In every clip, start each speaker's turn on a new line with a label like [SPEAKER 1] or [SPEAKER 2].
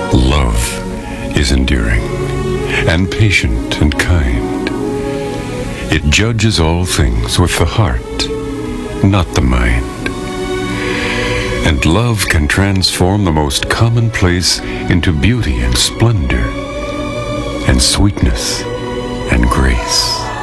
[SPEAKER 1] Love is enduring and patient and kind. It judges all things with the heart, not the mind. And love can transform the most commonplace into beauty and splendor and sweetness and grace.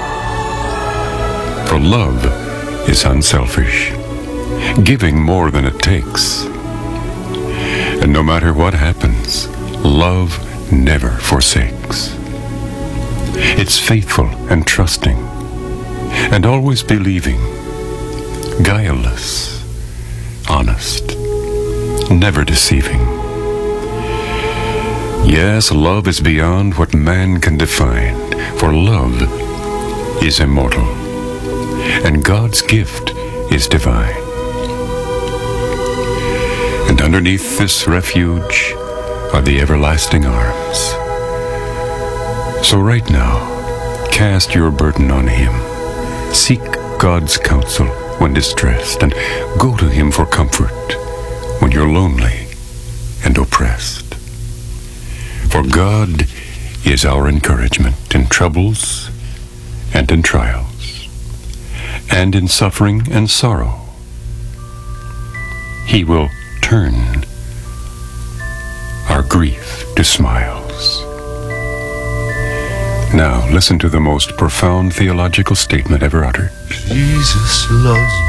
[SPEAKER 1] For love is unselfish, giving more than it takes. And no matter what happens, love never forsakes. It's faithful and trusting, and always believing, guileless, honest, never deceiving. Yes, love is beyond what man can define, for love is immortal, and God's gift is divine. And underneath this refuge are the everlasting arms. So right now, cast your burden on Him. Seek God's counsel when distressed, and go to Him for comfort when you're lonely and oppressed. For God is our encouragement in troubles and in trials, and in suffering and sorrow. He will turn our grief to smiles. Now listen to the most profound theological statement ever uttered.
[SPEAKER 2] Jesus loves